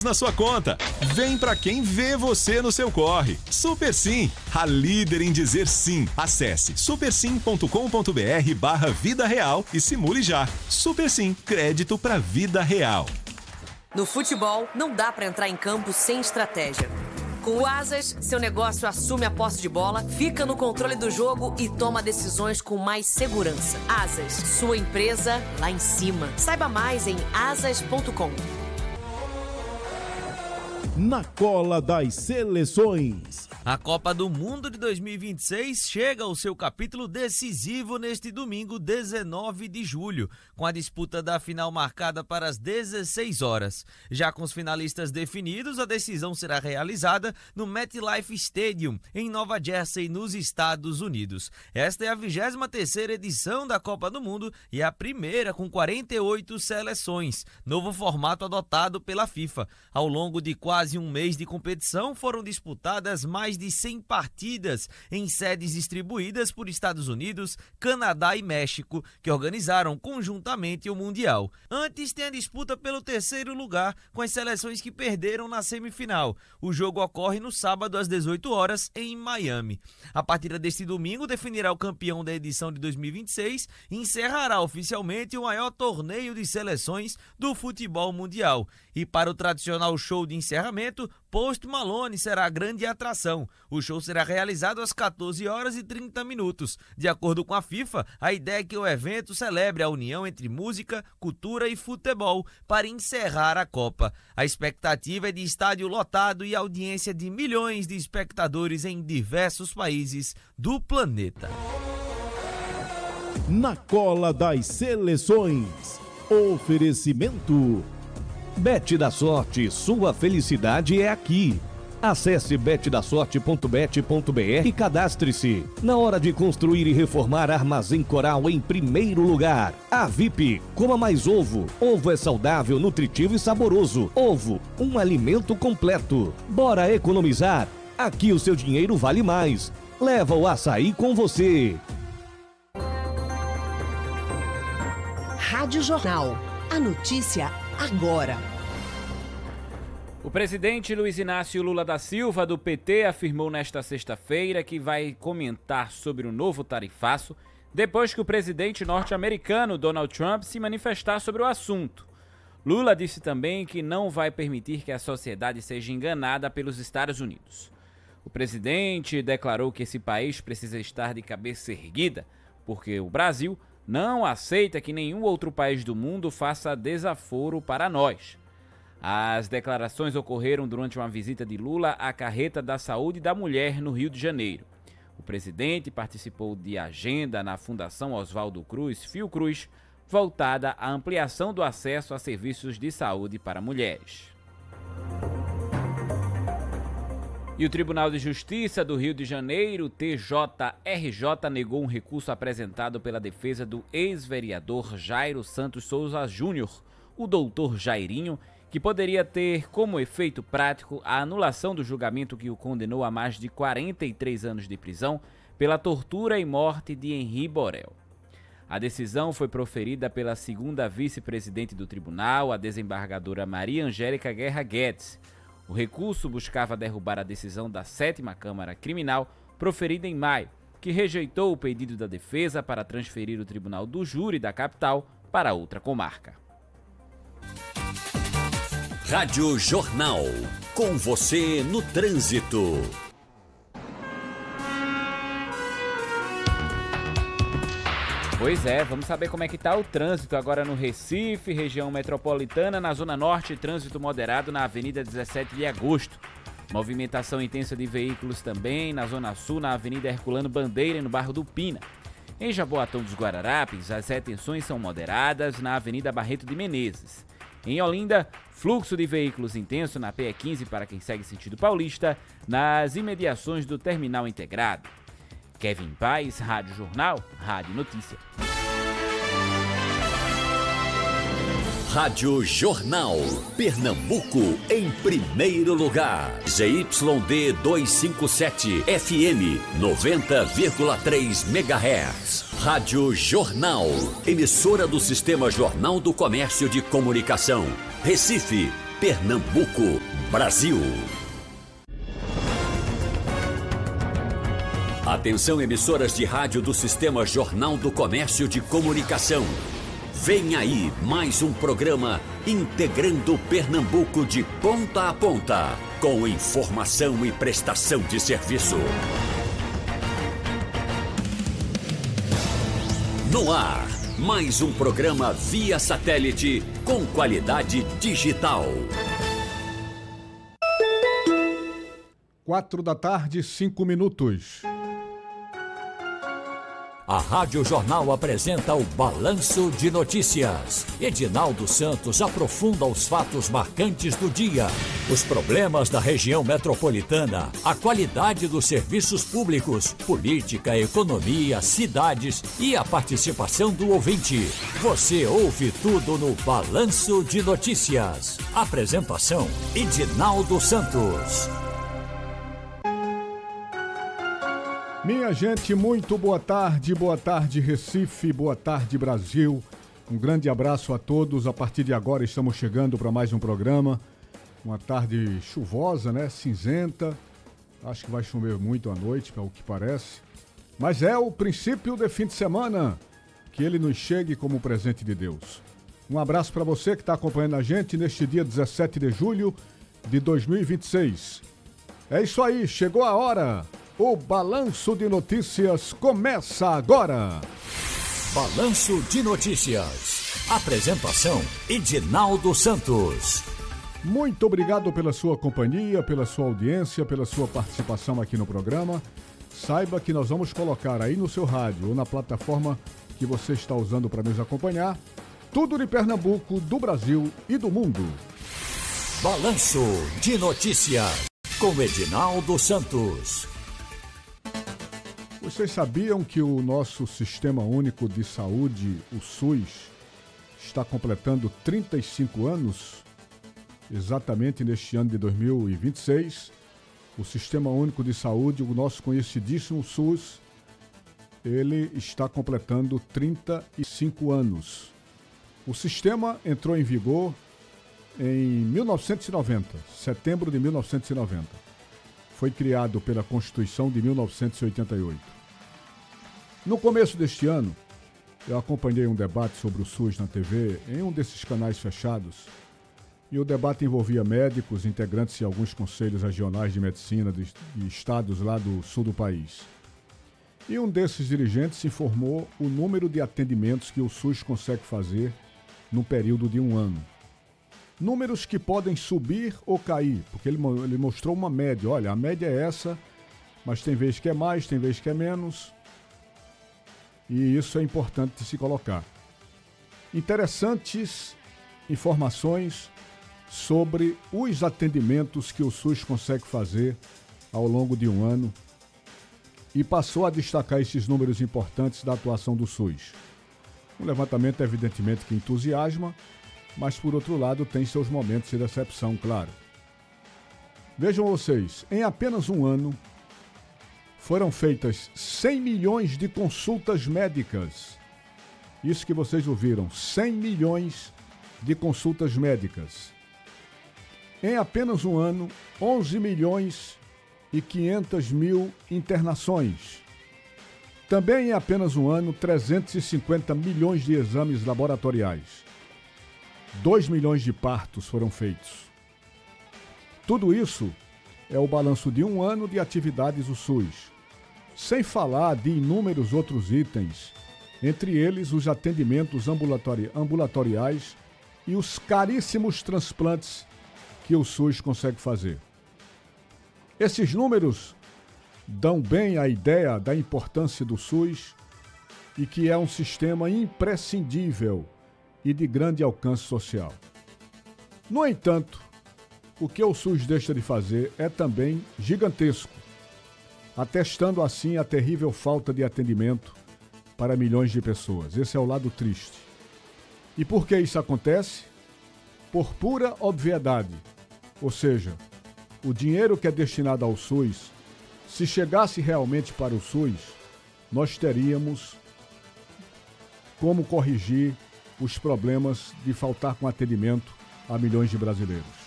na sua conta. Vem pra quem vê você no seu corre. Super Sim, a líder em dizer sim. Acesse supersim.com.br/vida real e simule já. Super Sim, crédito pra vida real. No futebol, não dá pra entrar em campo sem estratégia. Com o Asas, seu negócio assume a posse de bola, fica no controle do jogo e toma decisões com mais segurança. Asas, sua empresa lá em cima. Saiba mais em asas.com. Na cola das seleções. A Copa do Mundo de 2026 chega ao seu capítulo decisivo neste domingo, 19 de julho, com a disputa da final marcada para as 16 horas. Já com os finalistas definidos, a decisão será realizada no MetLife Stadium, em Nova Jersey, nos Estados Unidos. Esta é a 23ª edição da Copa do Mundo e a primeira com 48 seleções, novo formato adotado pela FIFA. Ao longo de quase um mês de competição, foram disputadas mais de 100 partidas em sedes distribuídas por Estados Unidos, Canadá e México, que organizaram conjuntamente o Mundial. Antes tem a disputa pelo terceiro lugar, com as seleções que perderam na semifinal. O jogo ocorre no sábado às 18 horas em Miami. A partida deste domingo definirá o campeão da edição de 2026 e encerrará oficialmente o maior torneio de seleções do futebol mundial. E para o tradicional show de encerramento, Post Malone será a grande atração. O show será realizado às 14h30. De acordo com a FIFA, a ideia é que o evento celebre a união entre música, cultura e futebol para encerrar a Copa. A expectativa é de estádio lotado e audiência de milhões de espectadores em diversos países do planeta. Na cola das seleções. Oferecimento. Bet da Sorte, sua felicidade é aqui. Acesse betdasorte.bet.br e cadastre-se. Na hora de construir e reformar, Armazém Coral em primeiro lugar. A VIP, coma mais ovo. Ovo é saudável, nutritivo e saboroso. Ovo, um alimento completo. Bora economizar? Aqui o seu dinheiro vale mais. Leva o açaí com você. Rádio Jornal. A notícia agora. O presidente Luiz Inácio Lula da Silva, do PT, afirmou nesta sexta-feira que vai comentar sobre o novo tarifaço depois que o presidente norte-americano Donald Trump se manifestar sobre o assunto. Lula disse também que não vai permitir que a sociedade seja enganada pelos Estados Unidos. O presidente declarou que esse país precisa estar de cabeça erguida, porque o Brasil não aceita que nenhum outro país do mundo faça desaforo para nós. As declarações ocorreram durante uma visita de Lula à Carreta da Saúde da Mulher no Rio de Janeiro. O presidente participou de agenda na Fundação Oswaldo Cruz, Fiocruz, voltada à ampliação do acesso a serviços de saúde para mulheres. E o Tribunal de Justiça do Rio de Janeiro, TJRJ, negou um recurso apresentado pela defesa do ex-vereador Jairo Santos Souza Júnior, o doutor Jairinho, que poderia ter como efeito prático a anulação do julgamento que o condenou a mais de 43 anos de prisão pela tortura e morte de Henri Borel. A decisão foi proferida pela segunda vice-presidente do tribunal, a desembargadora Maria Angélica Guerra Guedes. O recurso buscava derrubar a decisão da 7ª Câmara Criminal, proferida em maio, que rejeitou o pedido da defesa para transferir o tribunal do júri da capital para outra comarca. Rádio Jornal, com você no trânsito. Pois é, vamos saber como é que está o trânsito agora no Recife, região metropolitana, na Zona Norte, trânsito moderado na Avenida 17 de Agosto. Movimentação intensa de veículos também na Zona Sul, na Avenida Herculano Bandeira e no bairro do Pina. Em Jaboatão dos Guararapes, as retenções são moderadas na Avenida Barreto de Menezes. Em Olinda, fluxo de veículos intenso na PE15 para quem segue sentido paulista, nas imediações do Terminal Integrado. Kevin Paz, Rádio Jornal, Rádio Notícia. Rádio Jornal, Pernambuco em primeiro lugar. ZYD 257, FM 90,3 MHz. Rádio Jornal, emissora do Sistema Jornal do Comércio de Comunicação. Recife, Pernambuco, Brasil. Atenção, emissoras de rádio do Sistema Jornal do Comércio de Comunicação. Vem aí mais um programa integrando Pernambuco de ponta a ponta, com informação e prestação de serviço. No ar, mais um programa via satélite com qualidade digital. 4h05. A Rádio Jornal apresenta o Balanço de Notícias. Edinaldo Santos aprofunda os fatos marcantes do dia, os problemas da região metropolitana, a qualidade dos serviços públicos, política, economia, cidades e a participação do ouvinte. Você ouve tudo no Balanço de Notícias. Apresentação: Edinaldo Santos. Minha gente, muito boa tarde Recife, boa tarde Brasil. Um grande abraço a todos. A partir de agora estamos chegando para mais um programa. Uma tarde chuvosa, né? Cinzenta. Acho que vai chover muito à noite, pelo que parece. Mas é o princípio de fim de semana. Que ele nos chegue como presente de Deus. Um abraço para você que está acompanhando a gente neste dia 17 de julho de 2026. É isso aí, chegou a hora. O Balanço de Notícias começa agora. Balanço de Notícias. Apresentação: Edinaldo Santos. Muito obrigado pela sua companhia, pela sua audiência, pela sua participação aqui no programa. Saiba que nós vamos colocar aí no seu rádio ou na plataforma que você está usando para nos acompanhar tudo de Pernambuco, do Brasil e do mundo. Balanço de Notícias com Edinaldo Santos. Vocês sabiam que o nosso Sistema Único de Saúde, o SUS, está completando 35 anos? Exatamente neste ano de 2026. O Sistema Único de Saúde, o nosso conhecidíssimo SUS, ele está completando 35 anos. O sistema entrou em vigor em 1990, setembro de 1990. Foi criado pela Constituição de 1988. No começo deste ano, eu acompanhei um debate sobre o SUS na TV em um desses canais fechados, e o debate envolvia médicos, integrantes de alguns conselhos regionais de medicina de estados lá do sul do país. E um desses dirigentes informou o número de atendimentos que o SUS consegue fazer num período de um ano. Números que podem subir ou cair, porque ele mostrou uma média. Olha, a média é essa, mas tem vezes que é mais, tem vezes que é menos. E isso é importante de se colocar. Interessantes informações sobre os atendimentos que o SUS consegue fazer ao longo de um ano. E passou a destacar esses números importantes da atuação do SUS. Um levantamento, evidentemente, que entusiasma, mas, por outro lado, tem seus momentos de decepção, claro. Vejam vocês, em apenas um ano, foram feitas 100 milhões de consultas médicas. Isso que vocês ouviram, 100 milhões de consultas médicas. Em apenas um ano, 11 milhões e 500 mil internações. Também em apenas um ano, 350 milhões de exames laboratoriais. 2 milhões de partos foram feitos. Tudo isso é o balanço de um ano de atividades do SUS, sem falar de inúmeros outros itens, entre eles os atendimentos ambulatoriais e os caríssimos transplantes que o SUS consegue fazer. Esses números dão bem a ideia da importância do SUS e que é um sistema imprescindível e de grande alcance social. No entanto, o que o SUS deixa de fazer é também gigantesco, atestando assim a terrível falta de atendimento para milhões de pessoas. Esse é o lado triste. E por que isso acontece? Por pura obviedade. Ou seja, o dinheiro que é destinado ao SUS, se chegasse realmente para o SUS, nós teríamos como corrigir os problemas de faltar com atendimento a milhões de brasileiros.